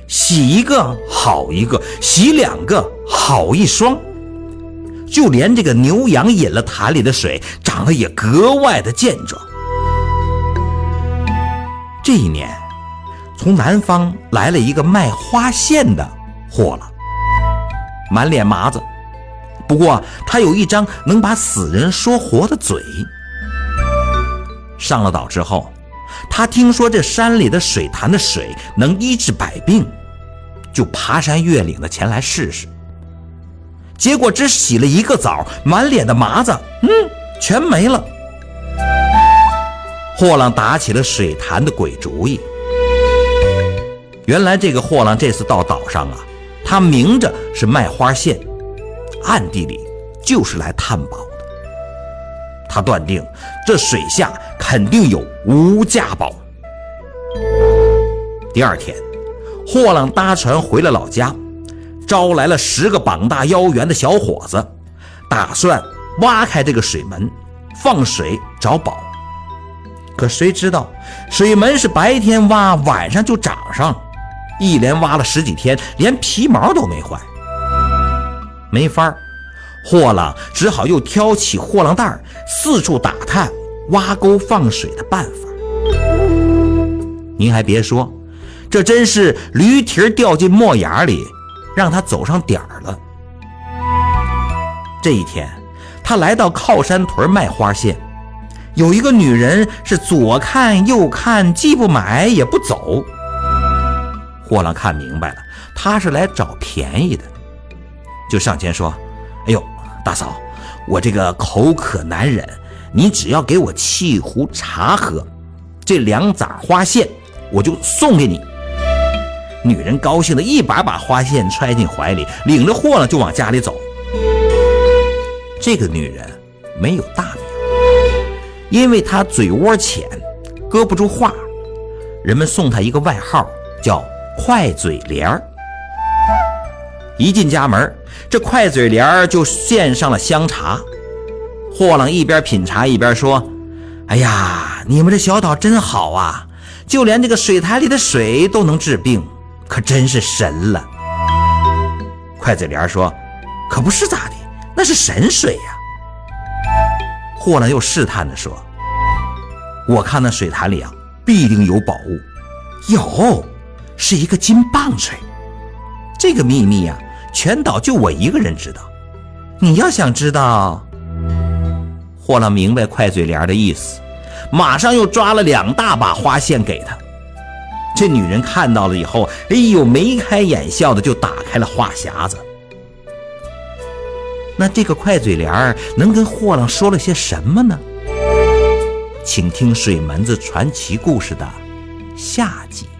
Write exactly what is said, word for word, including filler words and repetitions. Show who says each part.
Speaker 1: 洗一个好一个，洗两个好一双。就连这个牛羊饮了坛里的水，长得也格外的健壮。这一年，从南方来了一个卖花线的货郎，满脸麻子，不过他有一张能把死人说活的嘴。上了岛之后，他听说这山里的水潭的水能医治百病，就爬山越岭的前来试试。结果只洗了一个澡，满脸的麻子，嗯，全没了。货郎打起了水潭的鬼主意。原来这个货郎这次到岛上啊，他明着是卖花线，暗地里就是来探宝的。他断定这水下肯定有无价宝。第二天，货郎搭船回了老家，招来了十个膀大腰圆的小伙子，打算挖开这个水门，放水找宝。可谁知道水门是白天挖，晚上就涨上，一连挖了十几天，连皮毛都没坏。没法儿，货郎只好又挑起货郎担，四处打探挖沟放水的办法。您还别说，这真是驴蹄掉进墨眼里，让他走上点儿了。这一天，他来到靠山屯卖花线，有一个女人是左看右看，既不买也不走。货郎看明白了，他是来找便宜的，就上前说：哎呦，大嫂，我这个口渴难忍，你只要给我沏壶茶喝，这两拃花线我就送给你。女人高兴的一把把花线揣进怀里，领着货郎就往家里走。这个女人没有大名，因为她嘴窝浅，搁不住话，人们送她一个外号，叫快嘴莲儿。一进家门，这快嘴莲儿就献上了香茶。货郎一边品茶一边说：哎呀，你们这小岛真好啊，就连这个水潭里的水都能治病，可真是神了。快嘴莲说：可不是咋的，那是神水呀。货郎又试探地说：我看那水潭里啊，必定有宝物。有，是一个金棒槌。这个秘密啊，全岛就我一个人知道。你要想知道……货郎明白快嘴莲的意思，马上又抓了两大把花线给他。这女人看到了以后，哎呦，眉开眼笑的就打开了话匣子。那这个快嘴莲能跟货郎说了些什么呢？请听水门子传奇故事的下集。